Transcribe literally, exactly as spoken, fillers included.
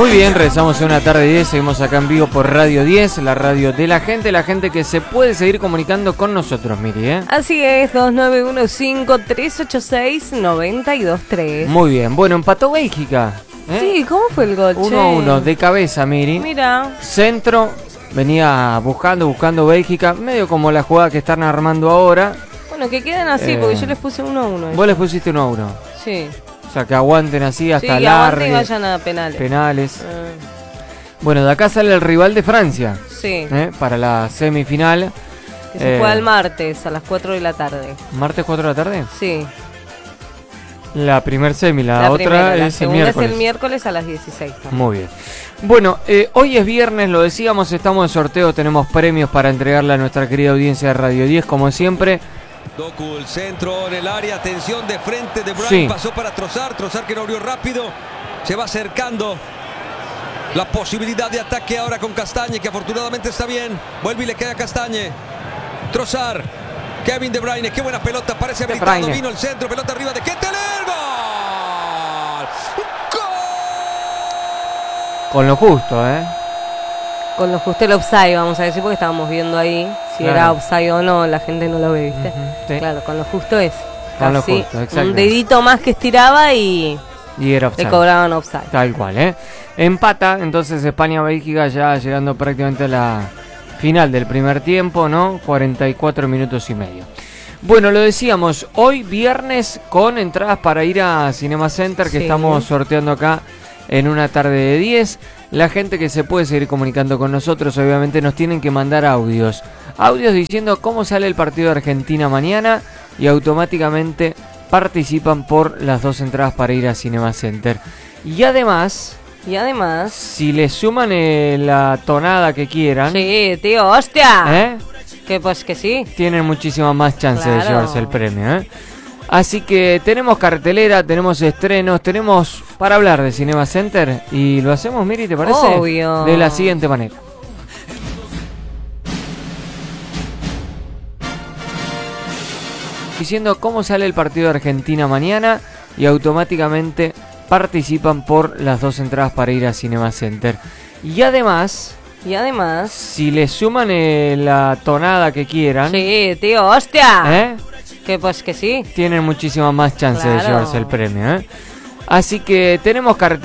Muy bien, regresamos a una tarde diez, seguimos acá en vivo por Radio diez, la radio de la gente, la gente que se puede seguir comunicando con nosotros, Miri, ¿eh? Así es, dos nueve uno cinco, tres ocho seis, nueve dos tres. Muy bien, bueno, empató Bélgica, ¿eh? Sí, ¿cómo fue el gol? uno a uno, de cabeza, Miri. Mira. Centro, venía buscando, buscando Bélgica, medio como la jugada que están armando ahora. Bueno, que queden así, Eh, porque yo les puse uno a uno. Vos les pusiste uno a uno. Sí. O sea, que aguanten así hasta sí, largue. y vayan a penales. Penales. Ah. Bueno, de acá sale el rival de Francia. Sí. ¿eh? Para la semifinal. Que se Eh, juega el martes a las cuatro de la tarde. ¿Martes cuatro de la tarde? Sí. La primer semi, la, La otra primera, la es el segunda miércoles. es el miércoles a las dieciséis. Muy bien. Bueno, eh, hoy es viernes, lo decíamos, estamos en sorteo, tenemos premios para entregarle a nuestra querida audiencia de Radio diez, como siempre. Doku, el centro en el área, atención de frente de Bruyne, Sí. pasó para Trossard, Trossard que no abrió rápido, se va acercando la posibilidad de ataque ahora con Castagne, que afortunadamente está bien, vuelve y le queda a Castagne, Trossard, Kevin De Bruyne, qué buena pelota, parece De habilitado, Bruyne. vino el centro, pelota arriba de Ketteler, ¡gol! Con lo justo, ¿eh? Con lo justo el offside, vamos a decir, porque estábamos viendo ahí si Claro. era offside o no, la gente no lo ve, ¿viste? Ujú, sí. Claro, con lo justo es. Con lo Así, justo, exacto. un dedito más que estiraba y Y era le offside. cobraban offside. Tal cual, ¿eh? Empata, entonces España-Bélgica ya llegando prácticamente a la final del primer tiempo, ¿no? cuarenta y cuatro minutos y medio. Bueno, lo decíamos, hoy viernes con entradas para ir a Cinema Center, que Sí. estamos sorteando acá en una tarde de diez. La gente que se puede seguir comunicando con nosotros, obviamente nos tienen que mandar audios. Audios diciendo cómo sale el partido de Argentina mañana y automáticamente participan por las dos entradas para ir a Cinema Center. Y además, Y además, si le suman eh, la tonada que quieran, sí, tío, hostia. ¿eh? Que pues que sí. tienen muchísima más chance de Claro. llevarse el premio, ¿eh? Así que tenemos cartelera, tenemos estrenos, tenemos para hablar de Cinema Center y lo hacemos, Miri, ¿te parece? Obvio. De la siguiente manera. Diciendo cómo sale el partido de Argentina mañana y automáticamente participan por las dos entradas para ir a Cinema Center. Y además, Y además, si le suman eh, la tonada que quieran, sí, tío, hostia. ¿eh? Que pues que sí. tienen muchísima más chance de Claro. llevarse el premio, ¿eh? Así que tenemos cartelera.